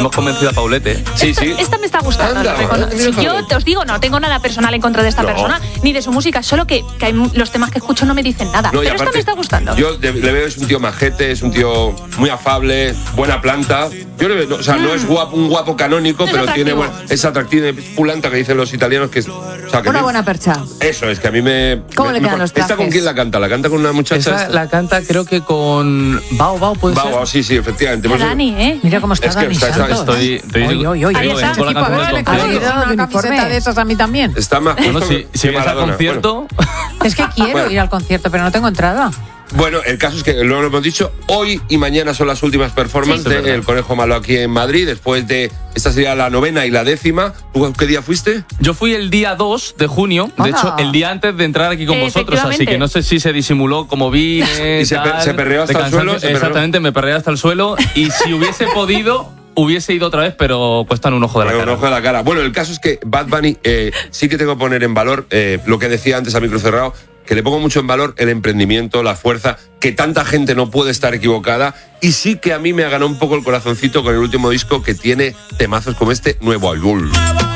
hemos convencido a Paulete. Sí, sí. Esta me está gustando. Anda, Si yo te os digo, no tengo nada personal en contra de esta persona, ni de su música, solo que hay los temas que escucho no me dicen nada. Pero esta me está gustando. Yo le veo, es un tío majete, es un tío muy afable, buena planta. Yo le veo, o sea, no es un guapo canónico, pero atractivo. es atractivo, es pulanta, que dicen los italianos, que es... O sea, que Una buena percha. Eso, es que a mí me... ¿Cómo le quedan los trajes? ¿Esta con quién la canta? ¿La canta con una muchacha? Esa la canta creo que con Bao, ¿puede ser? Bao, sí, efectivamente. La Dani, ¿eh? Mira cómo está Es que Dani está- Santos. Estoy Oye, Ahí está. con la Tipo, a ver canción si de me concierto. consigo una camiseta de esas a mí también. Está más Bueno, justo si que vienes al Maradona. concierto... Es que quiero Bueno. ir al concierto, pero no tengo entrada. Bueno, el caso es que, luego lo hemos dicho, hoy y mañana son las últimas performances Sí, es verdad. del Conejo Malo aquí en Madrid, después de... Esta sería la 9ª y la 10ª. ¿Tú qué día fuiste? Yo fui el día 2 de junio, de Anda. hecho, el día antes de entrar aquí con vosotros, así Efectivamente. que no sé si se disimuló como vine. Y se perreó hasta de el suelo, cansancio. se perreó. Exactamente, me perreé hasta el suelo y si hubiese podido, hubiese ido otra vez, pero cuestan un ojo de la Bueno, cara. un ojo de la cara. Bueno, el caso es que Bad Bunny sí que tengo que poner en valor lo que decía antes a micro cerrado, que le pongo mucho en valor el emprendimiento, la fuerza, que tanta gente no puede estar equivocada, y sí que a mí me ha ganado un poco el corazoncito con el último disco, que tiene temazos como este Nuevo Albul.